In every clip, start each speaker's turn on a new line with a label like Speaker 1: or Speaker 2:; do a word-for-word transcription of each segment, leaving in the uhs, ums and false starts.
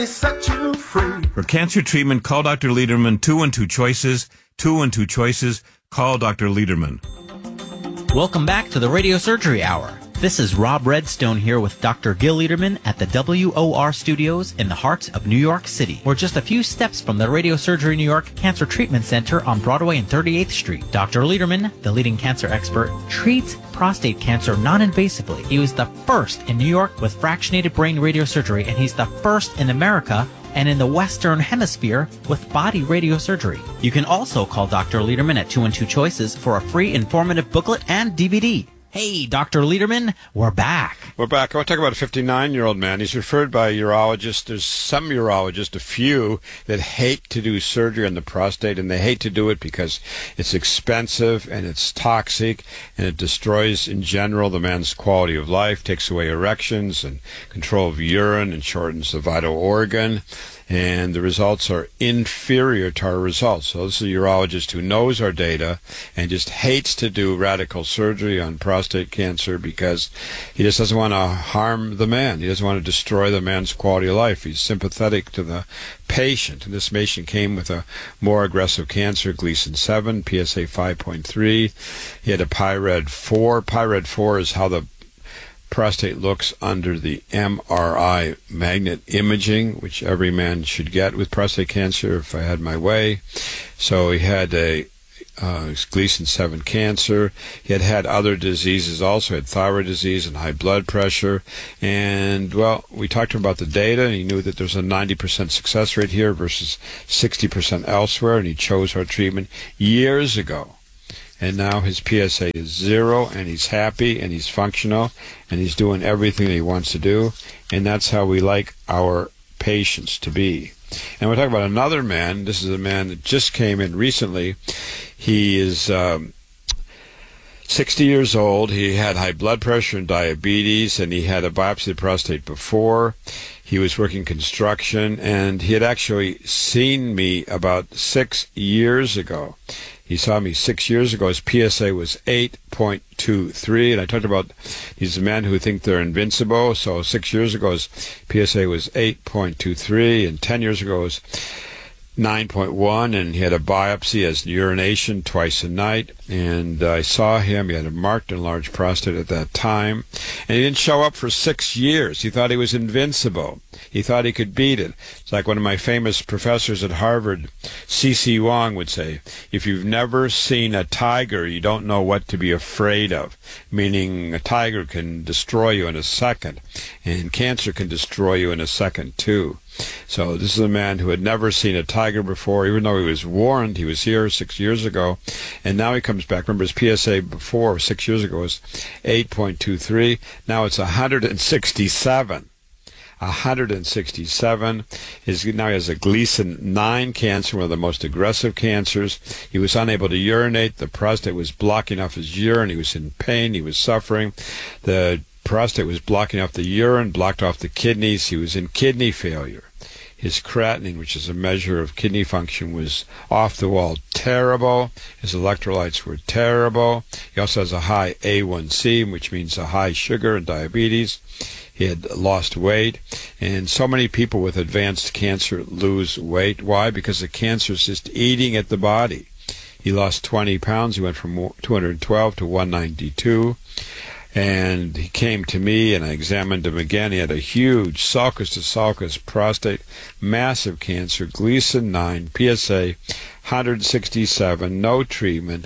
Speaker 1: Set you free.
Speaker 2: For cancer treatment, call Doctor Lederman. Two and two choices. Two and two choices. Call Doctor Lederman.
Speaker 3: Welcome back to the Radio Surgery Hour. This is Rob Redstone here with Doctor Gil Lederman at the W O R Studios in the heart of New York City. We're just a few steps from the Radio Surgery New York Cancer Treatment Center on Broadway and thirty-eighth Street. Doctor Lederman, the leading cancer expert, treats prostate cancer non-invasively. He was the first in New York with fractionated brain radiosurgery, and he's the first in America and in the Western Hemisphere with body radiosurgery. You can also call Doctor Lederman at two and two choices for a free informative booklet and D V D. Hey, Doctor Lederman, we're back.
Speaker 4: We're back. I want to talk about a fifty-nine-year-old man. He's referred by a urologist. There's some urologists, a few, that hate to do surgery on the prostate, and they hate to do it because it's expensive and it's toxic, and it destroys, in general, the man's quality of life, takes away erections and control of urine, and shortens the vital organ. And the results are inferior to our results. So this is a urologist who knows our data and just hates to do radical surgery on prostate cancer because he just doesn't want to harm the man. He doesn't want to destroy the man's quality of life. He's sympathetic to the patient. And this patient came with a more aggressive cancer, Gleason seven, P S A five point three. He had a PIRAD four. PIRAD four is how the prostate looks under the M R I magnet imaging, which every man should get with prostate cancer if I had my way. So he had a uh, Gleason seven cancer. He had had other diseases also. He had thyroid disease and high blood pressure. And, well, we talked to him about the data, and he knew that there's a ninety percent success rate here versus sixty percent elsewhere, and he chose our treatment years ago. And now his P S A is zero, and he's happy, and he's functional, and he's doing everything that he wants to do. And that's how we like our patients to be. And we're talking about another man. This is a man that just came in recently. He is um, sixty years old. He had high blood pressure and diabetes, and he had a biopsy of the prostate before. He was working construction, and he had actually seen me about six years ago. He saw me six years ago. His P S A was eight point two three, and I talked about these men who think they're invincible. So six years ago, his P S A was eight point two three, and ten years ago it was nine point one, and he had a biopsy as urination twice a night. And uh, I saw him. He had a marked enlarged prostate at that time, and he didn't show up for six years. He thought he was invincible. He thought he could beat it. It's like one of my famous professors at Harvard, C C Wong, would say, if you've never seen a tiger, you don't know what to be afraid of, meaning a tiger can destroy you in a second, and cancer can destroy you in a second, too. So this is a man who had never seen a tiger before, even though he was warned. He was here six years ago, and now he comes back. Remember, his P S A before, six years ago, was eight point two three. Now it's one hundred sixty-seven. one hundred sixty-seven. His, now he has a Gleason nine cancer, one of the most aggressive cancers. He was unable to urinate. The prostate was blocking off his urine. He was in pain. He was suffering. The prostate was blocking off the urine, blocked off the kidneys. He was in kidney failure. His creatinine, which is a measure of kidney function, was off the wall terrible. His electrolytes were terrible. He also has a high A one C, which means a high sugar and diabetes. He had lost weight. And so many people with advanced cancer lose weight. Why? Because the cancer is just eating at the body. He lost twenty pounds. He went from two hundred twelve to one ninety-two. And he came to me, and I examined him again. He had a huge sulcus to sulcus prostate, massive cancer, Gleason nine, P S A one hundred sixty-seven, no treatment.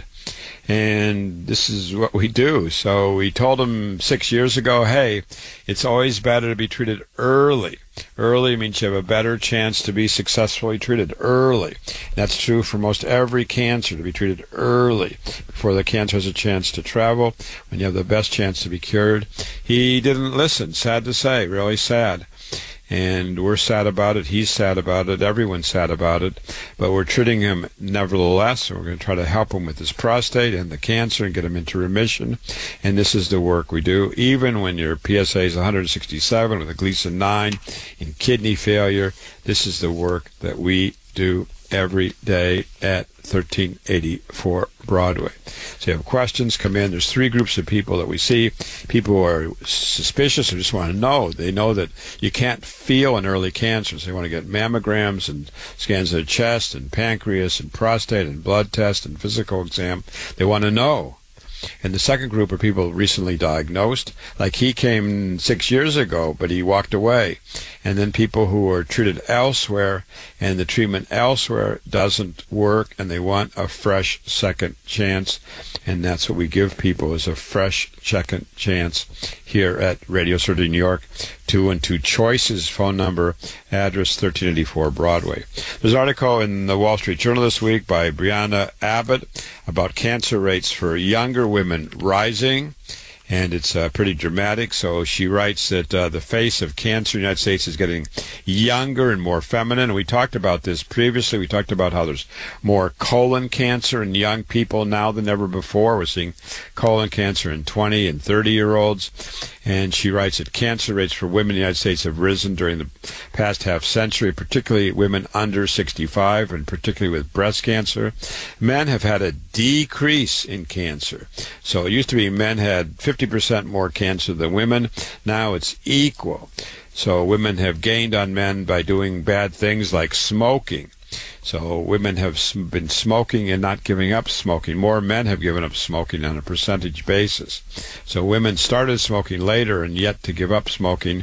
Speaker 4: And this is what we do. So we told him six years ago, hey, it's always better to be treated early. Early means you have a better chance to be successfully treated early. And that's true for most every cancer, to be treated early before the cancer has a chance to travel, when you have the best chance to be cured. He didn't listen, sad to say, really sad. And we're sad about it. He's sad about it. Everyone's sad about it. But we're treating him nevertheless. We're going to try to help him with his prostate and the cancer and get him into remission. And this is the work we do. Even when your P S A is one hundred sixty-seven with a Gleason nine in kidney failure, this is the work that we do every day at thirteen eighty-four Broadway. So you have questions, come in. There's three groups of people that we see. People who are suspicious or just want to know. They know that you can't feel an early cancer, so they want to get mammograms and scans of the chest and pancreas and prostate and blood test and physical exam. They want to know. And the second group are people recently diagnosed, like he came six years ago, but he walked away. And then people who are treated elsewhere, and the treatment elsewhere doesn't work, and they want a fresh second chance. And that's what we give people, is a fresh second chance here at Radio Surgery New York. Two and two choices, phone number, address thirteen eighty-four Broadway. There's an article in the Wall Street Journal this week by Brianna Abbott about cancer rates for younger women rising, and it's uh, pretty dramatic. So she writes that uh, the face of cancer in the United States is getting younger and more feminine. And we talked about this previously. We talked about how there's more colon cancer in young people now than ever before. We're seeing colon cancer in twenty and thirty-year-olds. And she writes that cancer rates for women in the United States have risen during the past half century, particularly women under sixty-five, and particularly with breast cancer. Men have had a decrease in cancer. So it used to be men had fifty percent more cancer than women. Now it's equal. So women have gained on men by doing bad things like smoking. So women have been smoking and not giving up smoking. More men have given up smoking on a percentage basis. So women started smoking later and yet to give up smoking.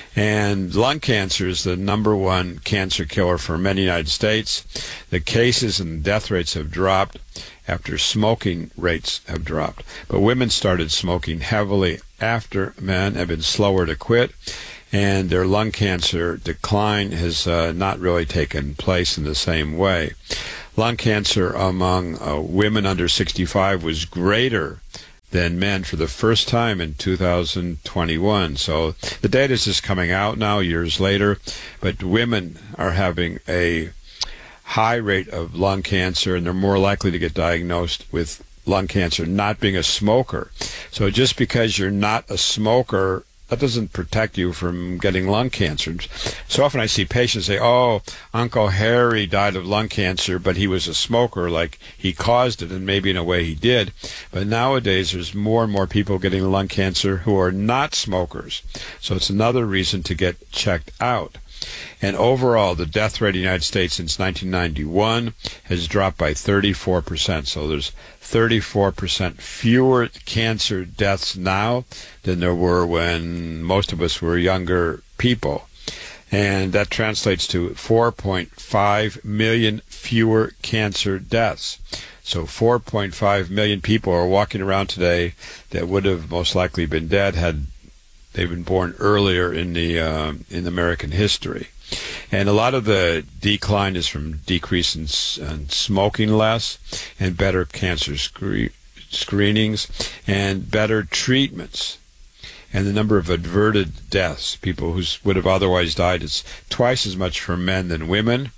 Speaker 4: And lung cancer is the number one cancer killer for men in the United States. The cases and death rates have dropped after smoking rates have dropped. But women started smoking heavily after men, have been slower to quit. And their lung cancer decline has uh, not really taken place in the same way. Lung cancer among uh, women under sixty-five was greater than men for the first time in two thousand twenty-one. So the data is just coming out now, years later, but women are having a high rate of lung cancer, and they're more likely to get diagnosed with lung cancer not being a smoker. So just because you're not a smoker, that doesn't protect you from getting lung cancer. So often I see patients say, oh, Uncle Harry died of lung cancer, but he was a smoker, like he caused it, and maybe in a way he did. But nowadays there's more and more people getting lung cancer who are not smokers. So it's another reason to get checked out. And overall, the death rate in the United States since nineteen ninety-one has dropped by thirty-four percent. So there's thirty-four percent fewer cancer deaths now than there were when most of us were younger people. And that translates to four point five million fewer cancer deaths. So four point five million people are walking around today that would have most likely been dead had they've been born earlier in the uh, in American history. And a lot of the decline is from decrease in, in smoking less and better cancer scre- screenings and better treatments. And the number of averted deaths, people who would have otherwise died, is twice as much for men than women.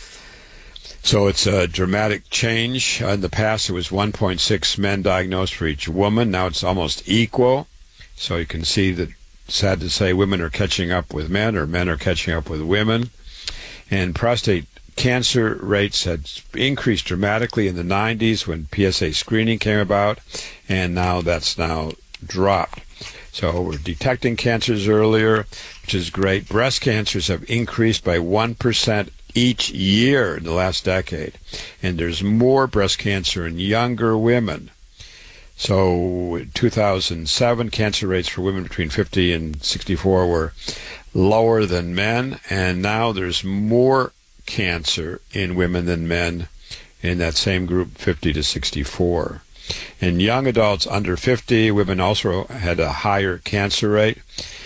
Speaker 4: So it's a dramatic change. In the past, it was one point six men diagnosed for each woman. Now it's almost equal. So you can see that, sad to say, women are catching up with men, or men are catching up with women. And prostate cancer rates had increased dramatically in the nineties when P S A screening came about, and now that's now dropped. So we're detecting cancers earlier, which is great. Breast cancers have increased by one percent each year in the last decade, and there's more breast cancer in younger women. So in two thousand seven, cancer rates for women between fifty and sixty-four were lower than men, and now there's more cancer in women than men in that same group, fifty to sixty-four. In young adults under fifty, women also had a higher cancer rate.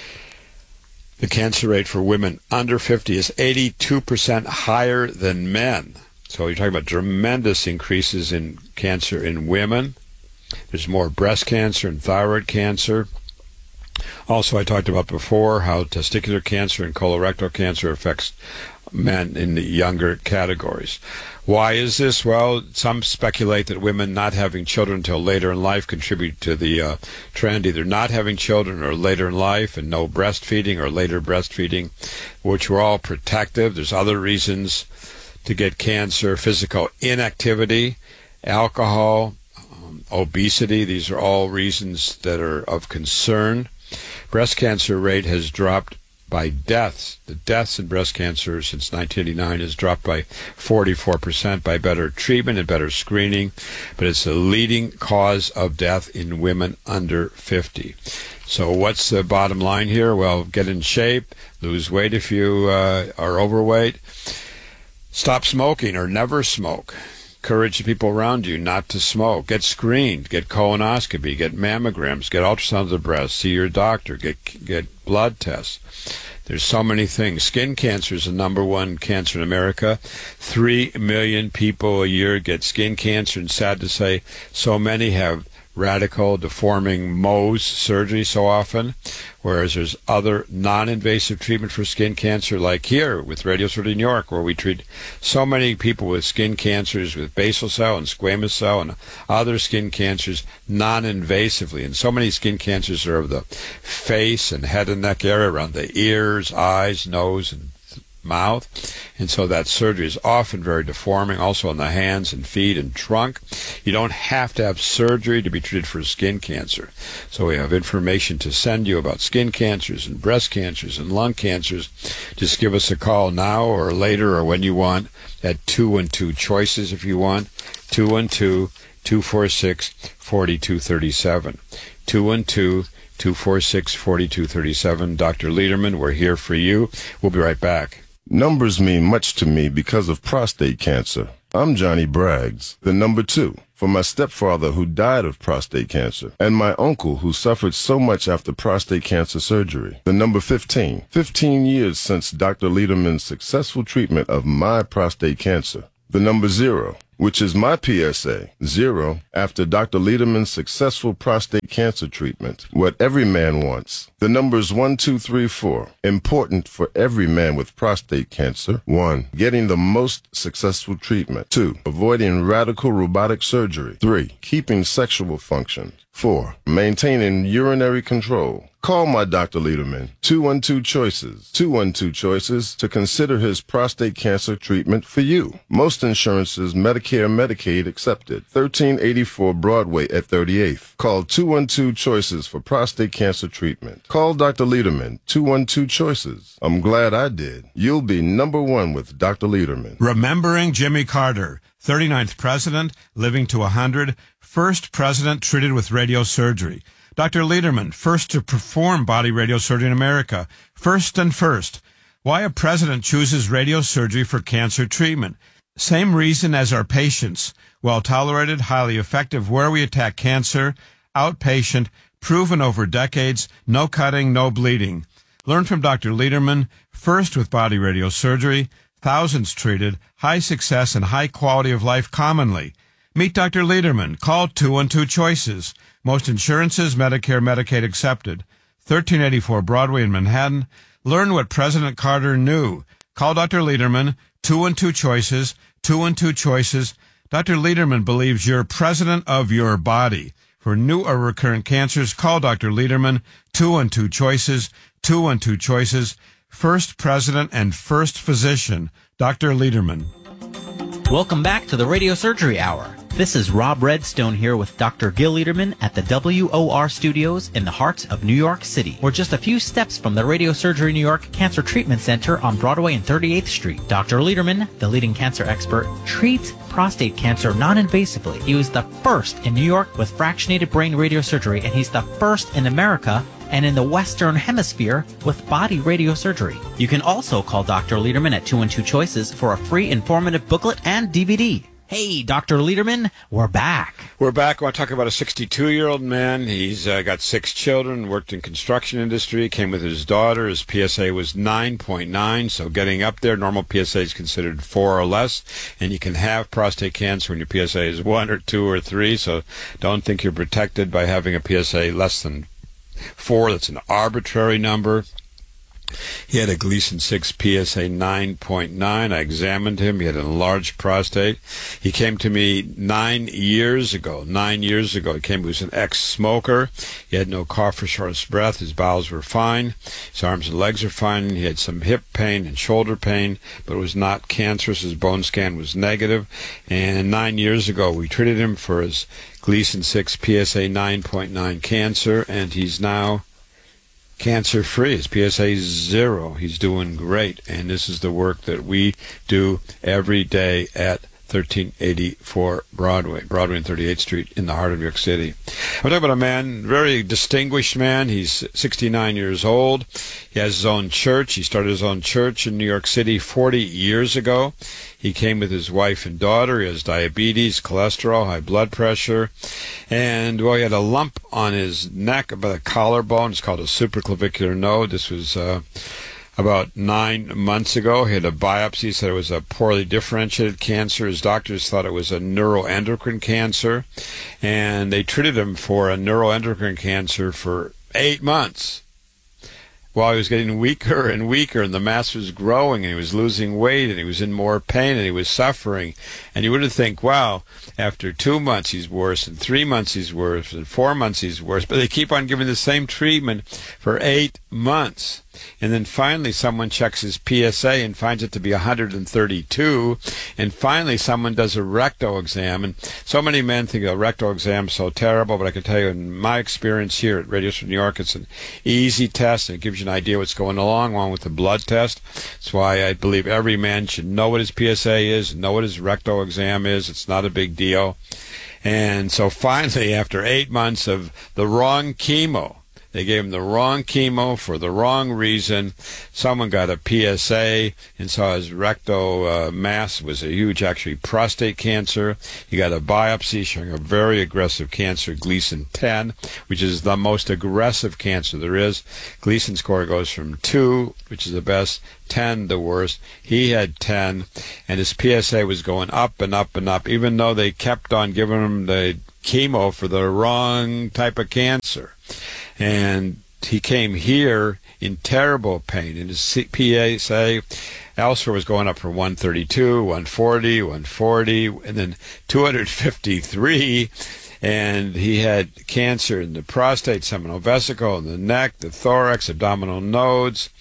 Speaker 4: The cancer rate for women under fifty is eighty-two percent higher than men. So you're talking about tremendous increases in cancer in women. There's more breast cancer and thyroid cancer. Also, I talked about before how testicular cancer and colorectal cancer affects men in the younger categories. Why is this? Well, some speculate that women not having children until later in life contribute to the uh, trend, either not having children or later in life, and no breastfeeding or later breastfeeding, which were all protective. There's other reasons to get cancer, physical inactivity, alcohol, um, obesity. These are all reasons that are of concern. Breast cancer rate has dropped by deaths. The deaths in breast cancer since nineteen eighty-nine has dropped by forty-four percent by better treatment and better screening, but it's the leading cause of death in women under fifty. So what's the bottom line here? Well, get in shape, lose weight if you uh, are overweight, stop smoking or never smoke. Encourage the people around you not to smoke. Get screened. Get colonoscopy. Get mammograms. Get ultrasound of the breast. See your doctor. Get get blood tests. There's so many things. Skin cancer is the number one cancer in America. Three million people a year get skin cancer, and sad to say, so many have radical deforming Mohs surgery so often, whereas there's other non-invasive treatment for skin cancer, like here with Radio Surgery New York, where we treat so many people with skin cancers, with basal cell and squamous cell and other skin cancers non-invasively. And so many skin cancers are of the face and head and neck area, around the ears, eyes, nose, and mouth, and so that surgery is often very deforming, also on the hands and feet and trunk. You don't have to have surgery to be treated for skin cancer. So we have information to send you about skin cancers and breast cancers and lung cancers. Just give us a call now or later or when you want at two one two choices if you want, two one two, two four six, four two three seven, two one two, two four six, four two three seven. Doctor Lederman, we're here for you. We'll be right back.
Speaker 1: Numbers mean much to me because of prostate cancer. I'm Johnny Braggs, the number two, for my stepfather who died of prostate cancer, and my uncle who suffered so much after prostate cancer surgery. The number fifteen, fifteen years since Doctor Lederman's successful treatment of my prostate cancer. The number zero, which is my P S A, zero, after Doctor Lederman's successful prostate cancer treatment. What every man wants. The numbers one, two, three, four, important for every man with prostate cancer. One, getting the most successful treatment. Two, avoiding radical robotic surgery. Three, keeping sexual function. Four, maintaining urinary control. Call my Doctor Lederman, two one two choices, two one two choices, to consider his prostate cancer treatment for you. Most insurances, Medicare, Medicaid accepted. thirteen eighty-four Broadway at thirty-eighth. Call two one two choices for prostate cancer treatment. Call Doctor Lederman, two one two choices. I'm glad I did. You'll be number one with Doctor Lederman.
Speaker 2: Remembering Jimmy Carter, thirty-ninth president, living to one hundred, first president treated with radio surgery. Doctor Lederman, first to perform body radio surgery in America. First and first. Why a president chooses radio surgery for cancer treatment. Same reason as our patients. Well tolerated, highly effective, where we attack cancer, outpatient, proven over decades, no cutting, no bleeding. Learn from Doctor Lederman, first with body radio surgery, thousands treated, high success and high quality of life commonly. Meet Doctor Lederman. Call two one two choices. Most insurances, Medicare, Medicaid accepted. thirteen eighty-four Broadway in Manhattan. Learn what President Carter knew. Call Doctor Lederman, two one two choices, two one two choices. Doctor Lederman believes you're president of your body. For new or recurrent cancers, call Doctor Lederman, two one two choices, two one two choices. First president and first physician, Doctor Lederman.
Speaker 3: Welcome back to the Radio Surgery Hour. This is Rob Redstone here with Doctor Gil Lederman at the W O R studios in the heart of New York City. We're just a few steps from the Radio Surgery New York Cancer Treatment Center on Broadway and thirty-eighth Street. Doctor Lederman, the leading cancer expert, treats prostate cancer non-invasively. He was the first in New York with fractionated brain radiosurgery, and he's the first in America and in the Western Hemisphere with body radiosurgery. You can also call Doctor Lederman at two one two choices for a free informative booklet and D V D. Hey, Doctor Lederman, we're back.
Speaker 4: We're back. I want to talk about a sixty-two-year-old man. He's uh, got six children, worked in construction industry, came with his daughter. His P S A was nine point nine, so getting up there. Normal P S A is considered four or less, and you can have prostate cancer when your P S A is one or two or three, so don't think you're protected by having a P S A less than four. That's an arbitrary number. He had a Gleason six P S A nine point nine. I examined him. He had an enlarged prostate. He came to me nine years ago. Nine years ago. He came. He was an ex-smoker. He had no cough or shortness of breath. His bowels were fine. His arms and legs were fine. He had some hip pain and shoulder pain, but it was not cancerous. His bone scan was negative. And nine years ago, we treated him for his Gleason six P S A nine point nine cancer, and he's now cancer-free. His P S A is zero. He's doing great, and this is the work that we do every day at thirteen eighty-four Broadway, Broadway and thirty-eighth Street in the heart of New York City. I'm talking about a man, very distinguished man. He's sixty-nine years old. He has his own church. He started his own church in New York City forty years ago. He came with his wife and daughter. He has diabetes, cholesterol, high blood pressure, and, well, he had a lump on his neck about the collarbone. It's called a supraclavicular node. This was uh, about nine months ago. He had a biopsy, said it was a poorly differentiated cancer. His doctors thought it was a neuroendocrine cancer, and they treated him for a neuroendocrine cancer for eight months. While he was getting weaker and weaker, and the mass was growing, and he was losing weight, and he was in more pain, and he was suffering. And you would think, wow, after two months he's worse, and three months he's worse, and four months he's worse. But they keep on giving the same treatment for eight months. And then finally someone checks his P S A and finds it to be one hundred thirty-two. And finally someone does a rectal exam. And so many men think a rectal exam is so terrible, but I can tell you in my experience here at Radio New York, it's an easy test, and it gives you an idea what's going along, along with the blood test. That's why I believe every man should know what his P S A is, know what his rectal exam is. It's not a big deal. And so finally, after eight months of the wrong chemo, they gave him the wrong chemo for the wrong reason. Someone got a P S A and saw his rectal uh, mass was a huge, actually, prostate cancer. He got a biopsy showing a very aggressive cancer, Gleason ten, which is the most aggressive cancer there is. Gleason score goes from two, which is the best, ten, the worst. He had ten, and his P S A was going up and up and up, even though they kept on giving him the chemo for the wrong type of cancer. And he came here in terrible pain, and his P S A elsewhere was going up from one thirty-two, one forty, one forty, and then two hundred fifty-three, and he had cancer in the prostate, seminal vesicle, in the neck, the thorax, abdominal nodes,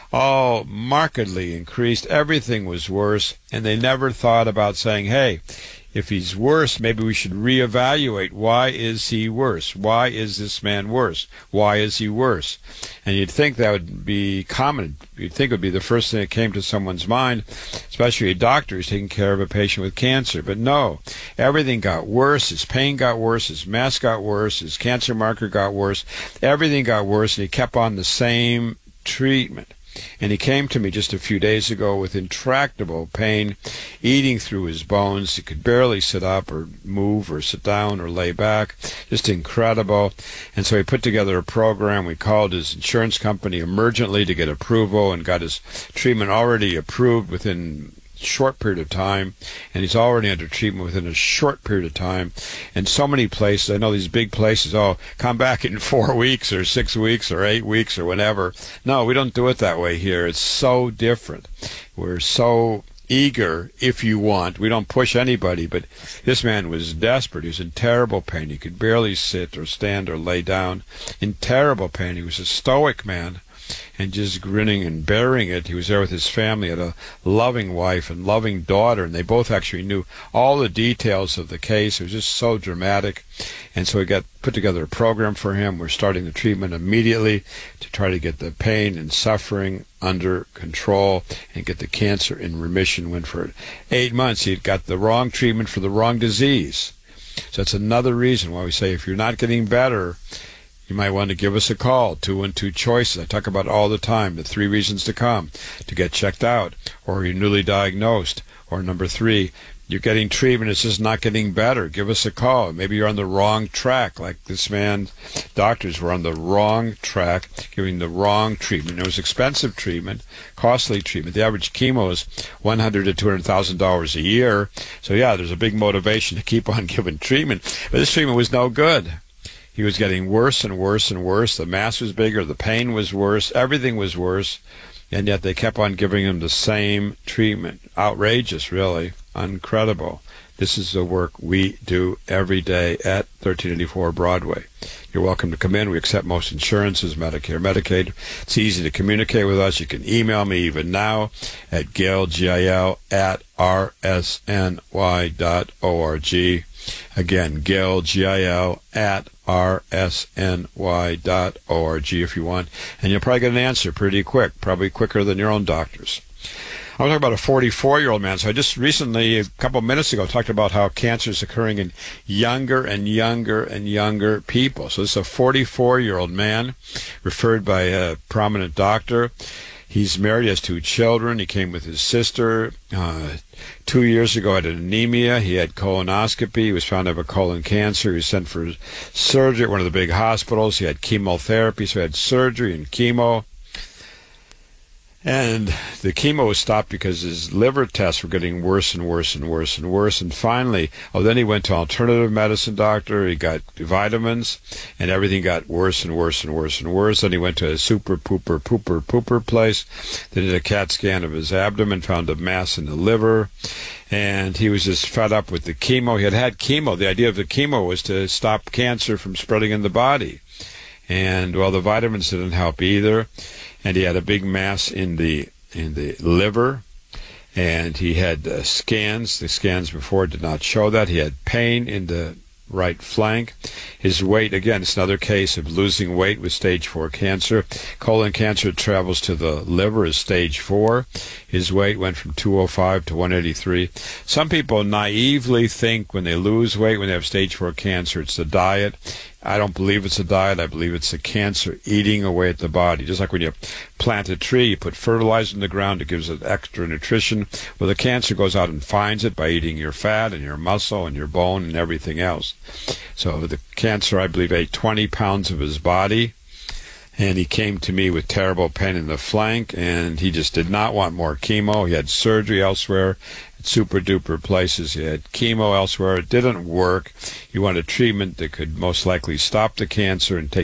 Speaker 4: all markedly increased. Everything was worse, and they never thought about saying, hey, if he's worse, maybe we should reevaluate. Why is he worse? Why is this man worse? Why is he worse? And you'd think that would be common. You'd think it would be the first thing that came to someone's mind, especially a doctor who's taking care of a patient with cancer. But no, everything got worse. His pain got worse. His mass got worse. His cancer marker got worse. Everything got worse, and he kept on the same treatment. And he came to me just a few days ago with intractable pain, eating through his bones. He could barely sit up or move or sit down or lay back. Just incredible. And so he put together a program. We called his insurance company emergently to get approval, and got his treatment already approved within short period of time, and he's already under treatment within a short period of time. And so many places, I know these big places, oh, come back in four weeks or six weeks or eight weeks or whenever. No, we don't do it that way here. It's so different. We're so eager, if you want. We don't push anybody, but this man was desperate. He was in terrible pain. He could barely sit or stand or lay down. In terrible pain. He was a stoic man, and just grinning and bearing it. He was there with his family, had a loving wife and loving daughter, and they both actually knew all the details of the case. It was just so dramatic. And so we got put together a program for him. We're starting the treatment immediately to try to get the pain and suffering under control and get the cancer in remission. When for eight months he had got the wrong treatment for the wrong disease. So that's another reason why we say if you're not getting better, you might want to give us a call, two one two choices. I talk about it all the time, the three reasons to come, to get checked out, or you're newly diagnosed, or number three, you're getting treatment, it's just not getting better. Give us a call. Maybe you're on the wrong track, like this man. Doctors were on the wrong track, giving the wrong treatment. It was expensive treatment, costly treatment. The average chemo is one hundred thousand to two hundred thousand dollars a year. So yeah, there's a big motivation to keep on giving treatment, but this treatment was no good. He was getting worse and worse and worse. The mass was bigger. The pain was worse. Everything was worse. And yet they kept on giving him the same treatment. Outrageous, really. Incredible. This is the work we do every day at thirteen eighty-four Broadway. You're welcome to come in. We accept most insurances, Medicare, Medicaid. It's easy to communicate with us. You can email me even now at Gil, G I L, at R S N Y dot org. Again, Gil, G I L, at R S N Y dot org if you want. And you'll probably get an answer pretty quick, probably quicker than your own doctors. I was talking about a forty-four-year-old man. So I just recently, a couple of minutes ago, talked about how cancer is occurring in younger and younger and younger people. So this is a forty-four-year-old man referred by a prominent doctor. He's married, has two children. He came with his sister. Uh, two years ago had anemia. He had colonoscopy. He was found to have a colon cancer. He was sent for surgery at one of the big hospitals. He had chemotherapy, so he had surgery and chemo. And the chemo was stopped because his liver tests were getting worse and worse and worse and worse. And finally, oh, then he went to an alternative medicine doctor. He got vitamins, and everything got worse and worse and worse and worse. Then he went to a super pooper pooper pooper place. They did a CAT scan of his abdomen, found a mass in the liver. And he was just fed up with the chemo. He had had chemo. The idea of the chemo was to stop cancer from spreading in the body. And, well, the vitamins didn't help either. And he had a big mass in the in the liver, and he had uh, scans. The scans before did not show that. He had pain in the right flank. His weight, again, it's another case of losing weight with stage four cancer. Colon cancer travels to the liver as stage four. His weight went from two oh five to one eighty-three. Some people naively think when they lose weight, when they have stage four cancer, it's the diet. I don't believe it's a diet. I believe it's the cancer eating away at the body. Just like when you plant a tree, you put fertilizer in the ground, it gives it extra nutrition. Well, the cancer goes out and finds it by eating your fat and your muscle and your bone and everything else. So the cancer, I believe, ate twenty pounds of his body. And he came to me with terrible pain in the flank, and he just did not want more chemo. He had surgery elsewhere, super-duper places. He had chemo elsewhere. It didn't work. He wanted treatment that could most likely stop the cancer and take